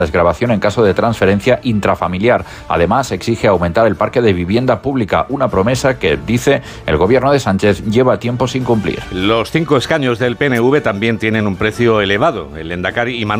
desgravación en caso de transferencia intrafamiliar. Además, exige aumentar el parque de vivienda pública, una promesa que, dice, el gobierno de Sánchez lleva tiempo sin cumplir. Los 5 escaños del PNV también tienen un precio elevado. El Lehendakari Imanol